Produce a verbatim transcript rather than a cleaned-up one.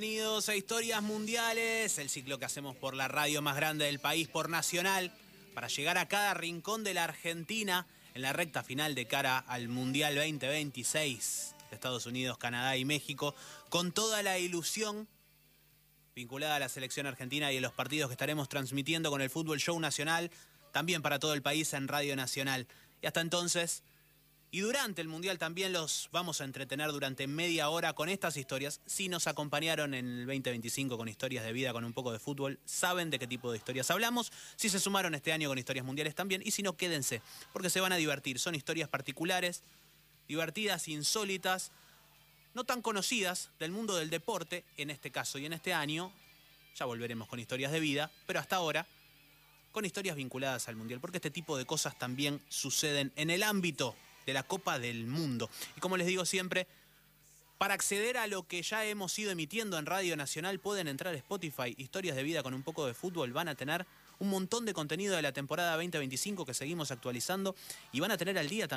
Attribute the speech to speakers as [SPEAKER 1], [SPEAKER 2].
[SPEAKER 1] Bienvenidos a Historias Mundiales, el ciclo que hacemos por la radio más grande del país, por Nacional, para llegar a cada rincón de la Argentina en la recta final de cara al Mundial veinte veintiséis de Estados Unidos, Canadá y México, con toda la ilusión vinculada a la selección argentina y a los partidos que estaremos transmitiendo con el Fútbol Show Nacional, también para todo el país en Radio Nacional. Y hasta entonces, y durante el Mundial también los vamos a entretener durante media hora con estas historias. Si nos acompañaron en el veinte veinticinco con historias de vida, con un poco de fútbol, saben de qué tipo de historias hablamos. Si se sumaron este año con historias mundiales también, y si no, quédense, porque se van a divertir. Son historias particulares, divertidas, insólitas, no tan conocidas del mundo del deporte, en este caso y en este año. Ya volveremos con historias de vida, pero hasta ahora con historias vinculadas al Mundial, porque este tipo de cosas también suceden en el ámbito de la Copa del Mundo. Y como les digo siempre, para acceder a lo que ya hemos ido emitiendo en Radio Nacional, pueden entrar a Spotify, Historias de Vida con un poco de fútbol. Van a tener un montón de contenido de la temporada veinte veinticinco que seguimos actualizando y van a tener al día también